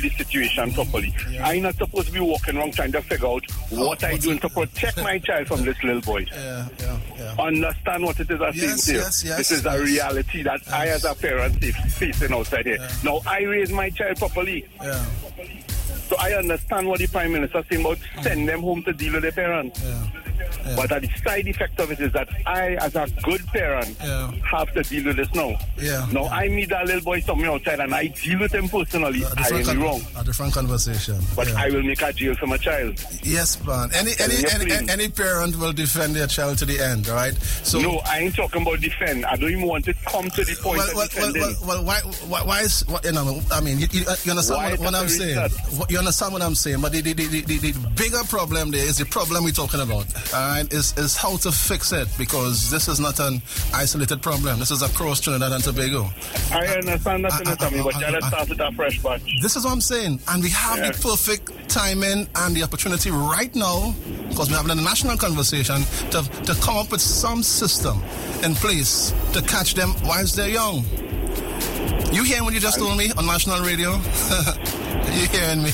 the situation properly. Yeah. I'm not supposed to be walking around trying to figure out what I'm doing to protect my child from this little boy. Yeah. Understand what it is I'm saying to you. Yes. This is a reality that I as a parent is facing outside here. Yeah. Now, I raise my child properly. Yeah. So I understand what the Prime Minister is saying about send them home to deal with their parents. Yeah. But the side effect of it is that I, as a good parent, have to deal with this now. Yeah. Now, I meet that little boy somewhere outside and I deal with him personally. I am wrong. A different conversation. But I will make a jail for my child. Yes, man. Any parent will defend their child to the end, right? So no, I ain't talking about defend. I don't even want to come to the point of defending. Well, why is what, you know? I mean, you understand what I'm saying. You understand what I'm saying? But the bigger problem there is the problem we're talking about. Is how to fix it, because this is not an isolated problem. This is across Trinidad and Tobago. I understand that, but let's start with a fresh batch. This is what I'm saying, and we have the perfect timing and the opportunity right now, because we're having a national conversation, to come up with some system in place to catch them whilst they're young. You hearing what you just told me on national radio? You hearing me?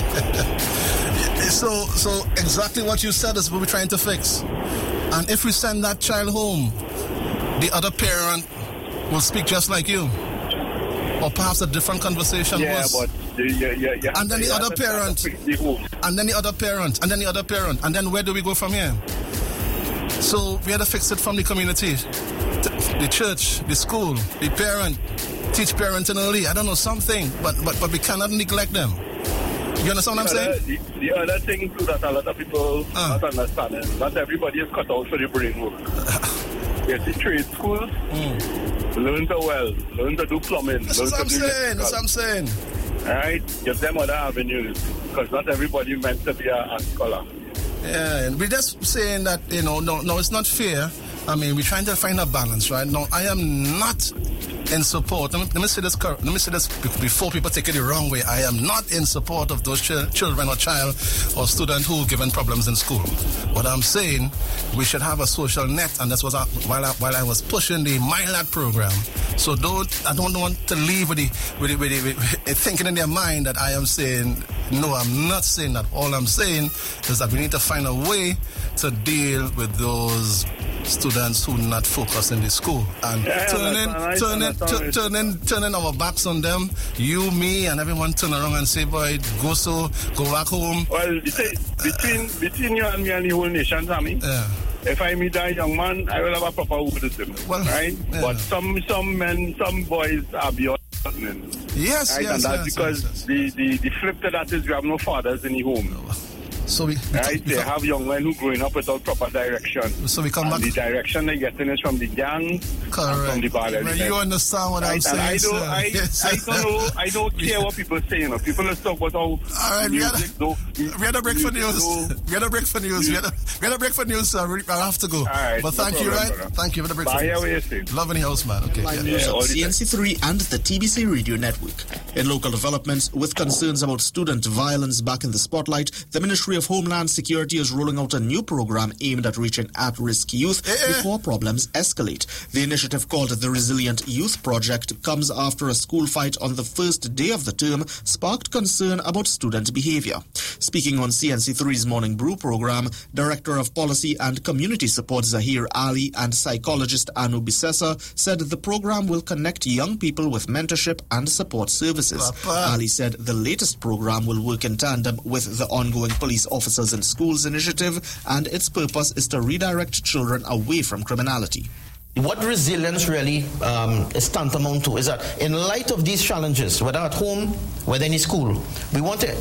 So exactly what you said is what we're trying to fix. And if we send that child home, the other parent will speak just like you. Or perhaps a different conversation was. And then the other parent. And then the other parent. And then the other parent. And then where do we go from here? So we had to fix it from the community. The church, the school, the parent. Teach parenting early. I don't know, something. But we cannot neglect them. You understand what I'm saying? The other thing too that a lot of people not understand, not everybody is cut out for the brain work. Yes, the trade schools, learn to weld, learn to do plumbing. That's what I'm saying. All right, give them other avenues, because not everybody meant to be a scholar. Yeah, and we're just saying that, no, it's not fair. I mean, we're trying to find a balance, right? No, I am not in support. Let me say this before people take it the wrong way. I am not in support of those children or child or student who are given problems in school. What I'm saying, we should have a social net, and that's what while I was pushing the MyLad program. So I don't want to leave with thinking in their mind that I am saying, no, I'm not saying that. All I'm saying is that we need to find a way to deal with those students who not focus in the school and turning our backs on them. You, me, and everyone turn around and say, boy, go back home. Well, you say, between you and me and the whole nation, Sammy. Yeah. If I meet a young man, I will have a proper word with him. Well, right? Yeah. But some men, some boys are beyond. Yes, right? Yes. And that's because the flip to that is you have no fathers in the home. So they have young men who growing up without proper direction. So we come back. The direction they're getting is from the gangs, from the bad elements. You understand what I'm saying? I don't care what people say. People are talking about how. All right, we had a break for news. We had a break for news, sir. I have to go. All right, but thank you, right? Brother. Thank you for the break for news. Love in the house, man. Okay. News on CNC3 and the TBC Radio Network. In local developments, with concerns about student violence back in the spotlight, the Ministry of Homeland Security is rolling out a new program aimed at reaching at-risk youth before problems escalate. The initiative, called the Resilient Youth Project, comes after a school fight on the first day of the term sparked concern about student behavior. Speaking on CNC3's Morning Brew program, Director of Policy and Community Support Zahir Ali and psychologist Anu Bisesa said the program will connect young people with mentorship and support services. Ali said the latest program will work in tandem with the ongoing police officers in schools initiative, and its purpose is to redirect children away from criminality. What resilience really is tantamount to is that in light of these challenges, whether at home, whether in school, we want to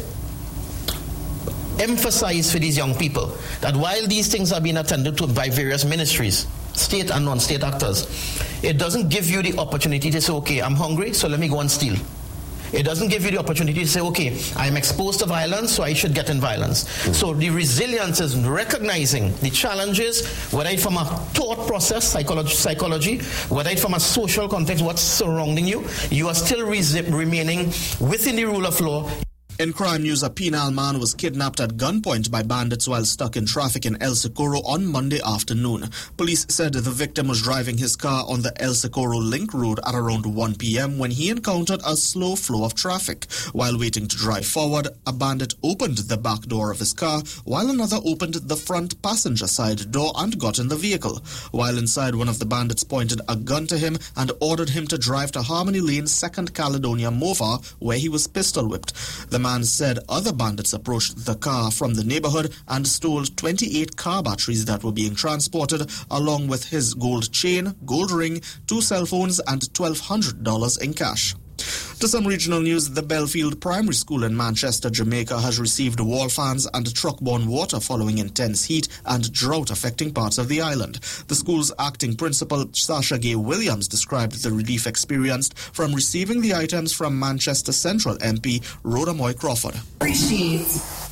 emphasize for these young people that while these things are being attended to by various ministries, state and non-state actors, it doesn't give you the opportunity to say, okay, I'm hungry, so let me go and steal. It doesn't give you the opportunity to say, okay, I'm exposed to violence, so I should get in violence. So the resilience is recognizing the challenges, whether it's from a thought process, psychology, whether it's from a social context, what's surrounding you, you are still remaining within the rule of law. In crime news, a penal man was kidnapped at gunpoint by bandits while stuck in traffic in El Socorro on Monday afternoon. Police said the victim was driving his car on the El Socorro Link Road at around 1 p.m. when he encountered a slow flow of traffic. While waiting to drive forward, a bandit opened the back door of his car, while another opened the front passenger side door and got in the vehicle. While inside, one of the bandits pointed a gun to him and ordered him to drive to Harmony Lane, 2nd Caledonia, Mova, where he was pistol whipped. The man said other bandits approached the car from the neighborhood and stole 28 car batteries that were being transported, along with his gold chain, gold ring, 2 cell phones, and $1,200 in cash. To some regional news, the Belfield Primary School in Manchester, Jamaica has received wall fans and truck-borne water following intense heat and drought affecting parts of the island. The school's acting principal, Sasha Gay Williams, described the relief experienced from receiving the items from Manchester Central MP Rhoda Moy Crawford. Appreciate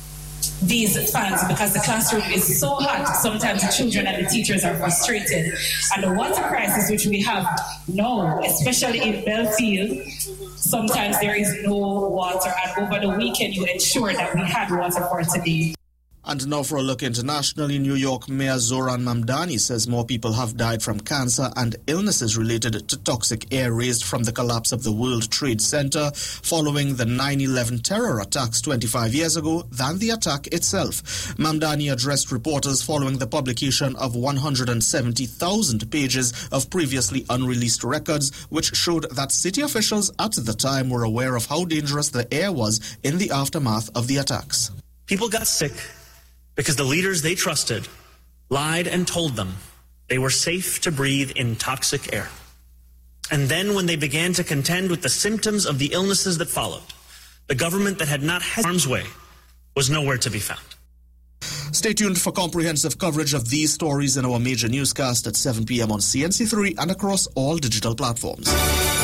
these fans because the classroom is so hot. Sometimes the children and the teachers are frustrated. And the water crisis which we have now, especially in Belfield, sometimes there is no water. And over the weekend, you ensure that we had water for today. And now for a look internationally, New York Mayor Zoran Mamdani says more people have died from cancer and illnesses related to toxic air raised from the collapse of the World Trade Center following the 9/11 terror attacks 25 years ago than the attack itself. Mamdani addressed reporters following the publication of 170,000 pages of previously unreleased records, which showed that city officials at the time were aware of how dangerous the air was in the aftermath of the attacks. People got sick because the leaders they trusted lied and told them they were safe to breathe in toxic air. And then when they began to contend with the symptoms of the illnesses that followed, the government that had not had arm's way was nowhere to be found. Stay tuned for comprehensive coverage of these stories in our major newscast at 7 p.m. on CNC3 and across all digital platforms.